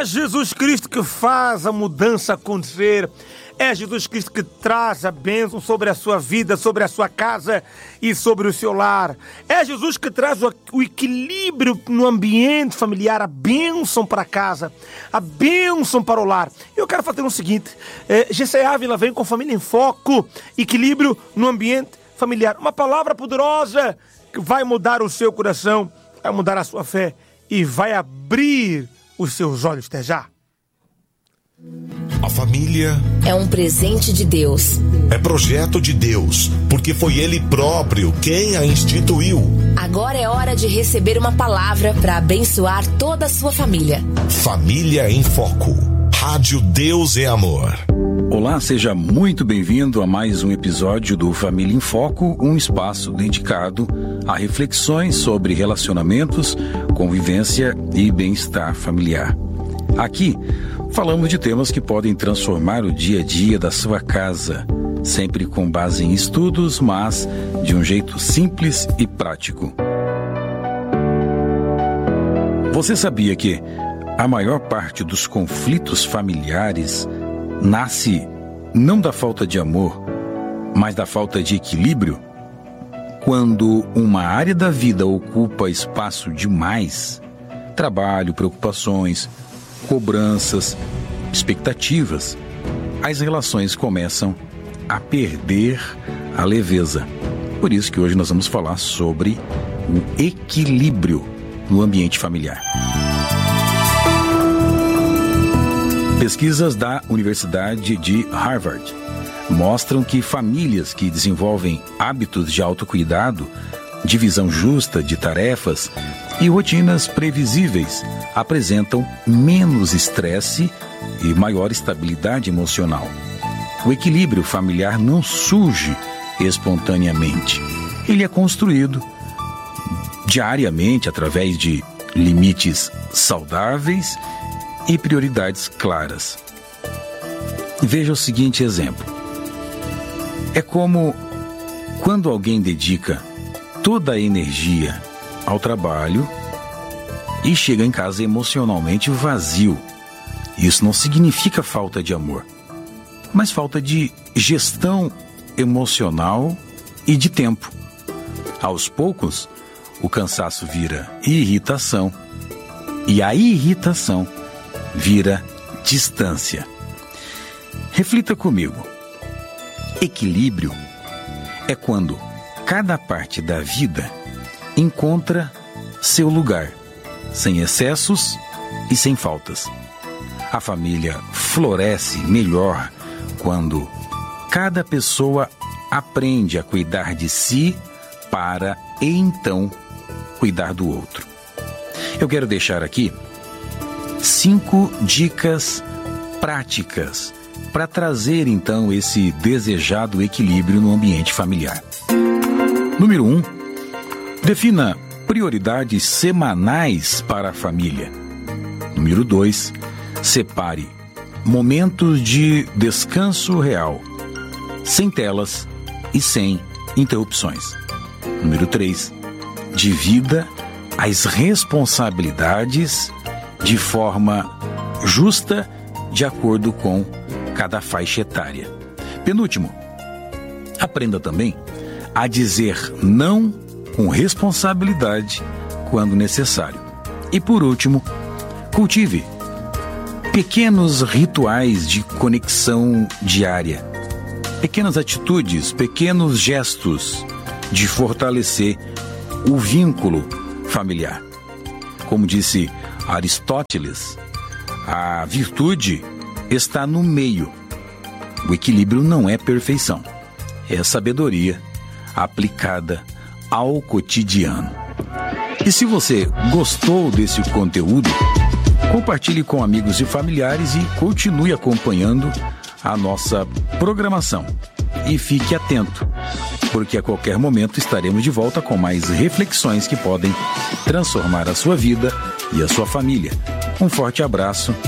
Jesus Cristo que faz a mudança acontecer. É Jesus Cristo que traz a bênção sobre a sua vida, sobre a sua casa e sobre o seu lar. É Jesus que traz o equilíbrio no ambiente familiar, a bênção para a casa, a bênção para o lar. Eu quero fazer o seguinte, GC Ávila vem com Família em Foco, equilíbrio no ambiente familiar. Uma palavra poderosa que vai mudar o seu coração, vai mudar a sua fé e vai abrir os seus olhos até já. A família é um presente de Deus. É projeto de Deus, porque foi Ele próprio quem a instituiu. Agora é hora de receber uma palavra para abençoar toda a sua família. Família em Foco. Rádio Deus é Amor. Olá, seja muito bem-vindo a mais um episódio do Família em Foco, um espaço dedicado a reflexões sobre relacionamentos, convivência e bem-estar familiar. Aqui, falamos de temas que podem transformar o dia a dia da sua casa, sempre com base em estudos, mas de um jeito simples e prático. Você sabia que a maior parte dos conflitos familiares nasce não da falta de amor, mas da falta de equilíbrio? Quando uma área da vida ocupa espaço demais, trabalho, preocupações, cobranças, expectativas, as relações começam a perder a leveza. Por isso que hoje nós vamos falar sobre o equilíbrio no ambiente familiar. Pesquisas da Universidade de Harvard mostram que famílias que desenvolvem hábitos de autocuidado, divisão justa de tarefas e rotinas previsíveis apresentam menos estresse e maior estabilidade emocional. O equilíbrio familiar não surge espontaneamente. Ele é construído diariamente através de limites saudáveis e prioridades claras. Veja o seguinte exemplo. É como quando alguém dedica toda a energia ao trabalho e chega em casa emocionalmente vazio. Isso não significa falta de amor, mas falta de gestão emocional e de tempo. Aos poucos, o cansaço vira irritação e a irritação vira distância. Reflita comigo. Equilíbrio é quando cada parte da vida encontra seu lugar, sem excessos e sem faltas. A família floresce melhor quando cada pessoa aprende a cuidar de si para então cuidar do outro. Eu quero deixar aqui 5 dicas práticas para trazer então esse desejado equilíbrio no ambiente familiar. Número 1. Defina prioridades semanais para a família. Número 2. Separe momentos de descanso real, sem telas e sem interrupções. Número 3. Divida as responsabilidades de forma justa, de acordo com cada faixa etária. Penúltimo, aprenda também a dizer não com responsabilidade quando necessário. E por último, cultive pequenos rituais de conexão diária, pequenas atitudes, pequenos gestos de fortalecer o vínculo familiar. Como disse Aristóteles, a virtude está no meio. O equilíbrio não é perfeição, é sabedoria aplicada ao cotidiano. E se você gostou desse conteúdo, compartilhe com amigos e familiares e continue acompanhando a nossa programação. E fique atento, porque a qualquer momento estaremos de volta com mais reflexões que podem transformar a sua vida e a sua família. Um forte abraço.